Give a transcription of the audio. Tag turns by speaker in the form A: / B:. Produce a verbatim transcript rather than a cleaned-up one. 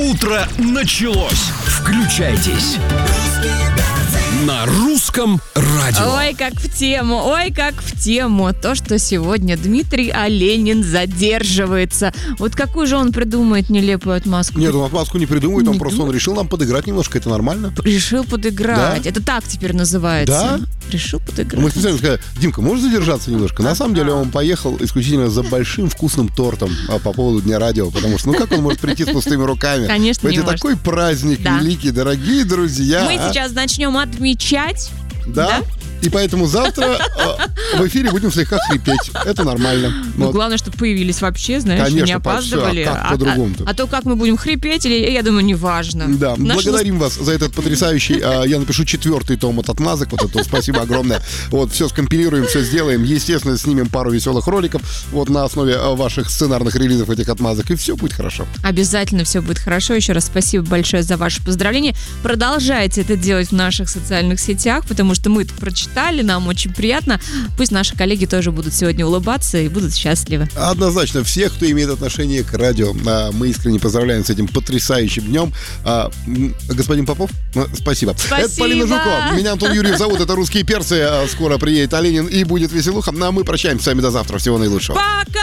A: Утро началось. Включайтесь. На русском радио.
B: Ой, как в тему, ой, как в тему. То, что сегодня Дмитрий Оленин задерживается. Вот какую же он придумает нелепую отмазку?
C: Нет, он отмазку не придумает, он
B: Не
C: просто он решил нам подыграть немножко, это нормально.
B: Решил подыграть.
C: Да?
B: Это так теперь называется.
C: Да?
B: Решил подыграть.
C: Мы специально сказали: Димка, можешь задержаться немножко? На самом деле он поехал исключительно за большим вкусным тортом а, по поводу Дня радио, потому что, ну как он может прийти с пустыми руками?
B: Конечно, не
C: Это
B: может.
C: такой праздник
B: Да.
C: великий, дорогие друзья.
B: Мы сейчас начнем отмечать.
C: Да?
B: Да?
C: И поэтому завтра э, в эфире будем слегка хрипеть. Это нормально.
B: Ну,
C: Вот.
B: главное, чтобы появились вообще, знаешь,
C: Конечно,
B: не опаздывали.
C: а как по-другому-то?
B: А, а то, как мы будем хрипеть, или, я думаю, неважно.
C: Да,
B: Наш
C: благодарим вас за этот потрясающий, а, я напишу четвертый том от отмазок, вот это спасибо огромное. Вот, все скомпилируем, все сделаем. Естественно, снимем пару веселых роликов вот на основе а, ваших сценарных релизов этих отмазок, и все будет хорошо.
B: Обязательно все будет хорошо. Еще раз спасибо большое за ваши поздравления. Продолжайте это делать в наших социальных сетях, потому что мы это прочитали, нам очень приятно. Пусть наши коллеги тоже будут сегодня улыбаться и будут счастливы.
C: Однозначно, всех, кто имеет отношение к радио, а, мы искренне поздравляем с этим потрясающим днем. А, м, господин Попов, а, спасибо.
B: Спасибо.
C: Это Полина Жукова. Меня Антон Юрьев зовут, это «Русские перцы». А, Скоро приедет Оленин и будет веселуха. Ну, а мы прощаемся с вами до завтра. Всего наилучшего.
B: Пока!